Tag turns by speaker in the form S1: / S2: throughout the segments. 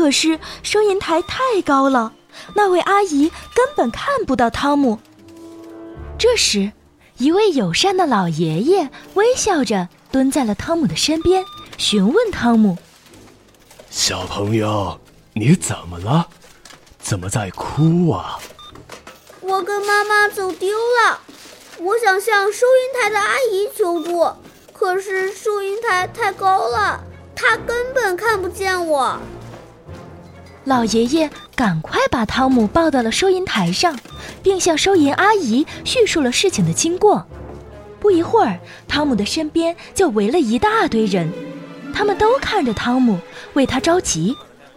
S1: 可是收银台太高了，那位阿姨根本看不到汤姆。这时，一位友善的老爷爷微笑着蹲在了汤姆的身边，询问汤姆：
S2: 小朋友，你怎么了？怎么在哭啊？
S3: 我跟妈妈走丢了，我想向收银台的阿姨求助，可是收银台太高了，她根本看不见我。
S1: 老爷爷赶快把汤姆抱到了收银台上，并向收银阿姨叙述了事情的经过。不一会儿，汤姆的身边就围了一大堆人，他们都看着汤姆，为他着急。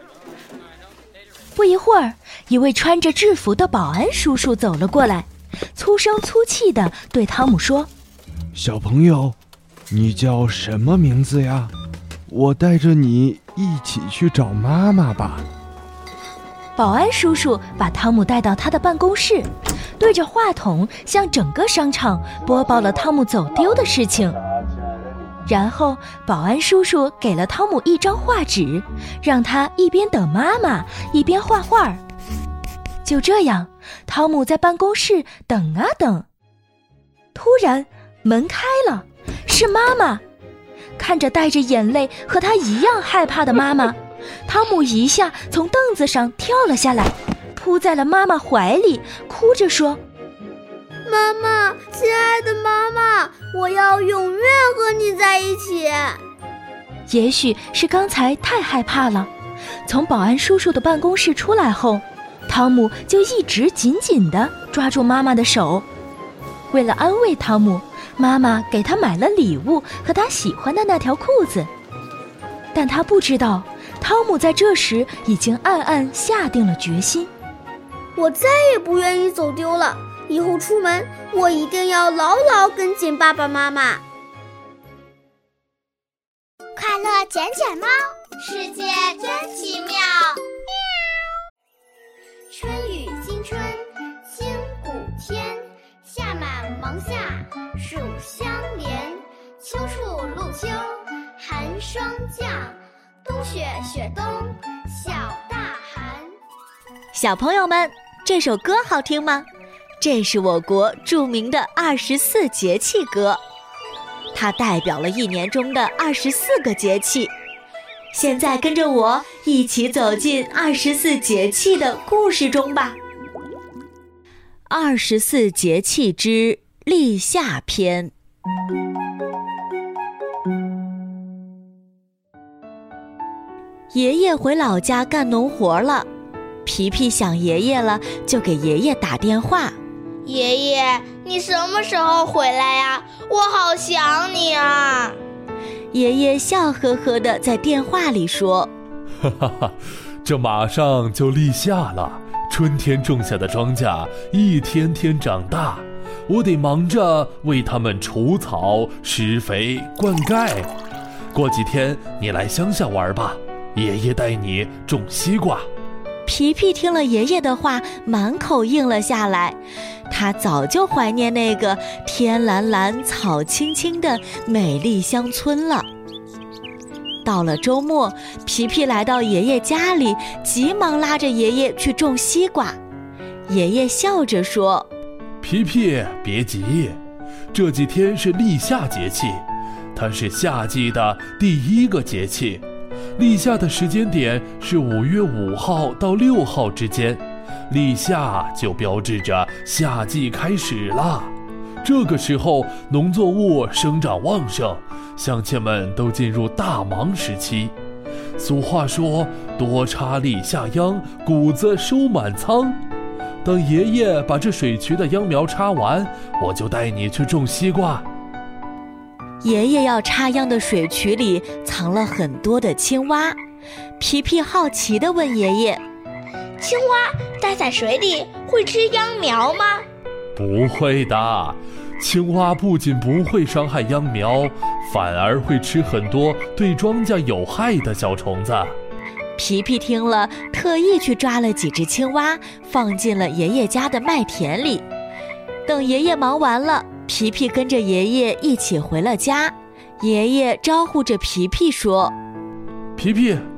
S1: 不一会儿，一位穿着制服的保安叔叔走了过来，粗声粗气地对汤姆说：
S4: 小朋友，你叫什么名字呀？我带着你一起去找妈妈吧。
S1: 保安叔叔把汤姆带到他的办公室，对着话筒向整个商场播报了汤姆走丢的事情。然后保安叔叔给了汤姆一张画纸，让他一边等妈妈一边画画。就这样，汤姆在办公室等啊等。突然门开了，是妈妈。看着带着眼泪和他一样害怕的妈妈，汤姆一下从凳子上跳了下来，扑在了妈妈怀里，哭着说：
S3: 妈妈，亲爱的妈妈，我要永远和你在一起。
S1: 也许是刚才太害怕了，从保安叔叔的办公室出来后，汤姆就一直紧紧地抓住妈妈的手。为了安慰汤姆，妈妈给他买了礼物和他喜欢的那条裤子。但他不知道，汤姆在这时已经暗暗下定了决心：
S3: 我再也不愿意走丢了，以后出门我一定要牢牢跟紧爸爸妈妈。
S5: 快乐捡捡猫，世界真奇妙。春雨惊春，清谷天，夏满芒夏，暑相连。秋处露秋，寒霜降，冬雪雪冬，小大寒。
S6: 小朋友们，这首歌好听吗？这是我国著名的24节气歌，它代表了一年中的24个节气。现在跟着我一起走进24节气的故事中吧。24节气之立夏篇。爷爷回老家干农活了，皮皮想爷爷了，就给爷爷打电话：
S7: 爷爷，你什么时候回来呀？我好想你啊！
S6: 爷爷笑呵呵地在电话里说：
S8: 哈哈哈，这马上就立夏了，春天种下的庄稼一天天长大，我得忙着为它们除草、施肥、灌溉。过几天你来乡下玩吧，爷爷带你种西瓜。
S6: 皮皮听了爷爷的话，满口应了下来。他早就怀念那个天蓝蓝、草青青的美丽乡村了。到了周末，皮皮来到爷爷家里，急忙拉着爷爷去种西瓜。爷爷笑着说：
S8: 皮皮，别急，这几天是立夏节气，它是夏季的第一个节气。立夏的时间点是5月5号到6号之间，立夏就标志着夏季开始了。这个时候农作物生长旺盛，乡亲们都进入大忙时期。俗话说，多插砾下秧，谷子收满仓。等爷爷把这水渠的秧苗插完，我就带你去种西瓜。
S6: 爷爷要插秧的水渠里藏了很多的青蛙。皮皮好奇地问爷爷：
S7: 青蛙待在水里会吃秧苗吗？
S8: 不会的，青蛙不仅不会伤害秧苗，反而会吃很多对庄稼有害的小虫子。
S6: 皮皮听了，特意去抓了几只青蛙，放进了爷爷家的麦田里。等爷爷忙完了，皮皮跟着爷爷一起回了家。爷爷招呼着皮皮说：
S8: 皮皮，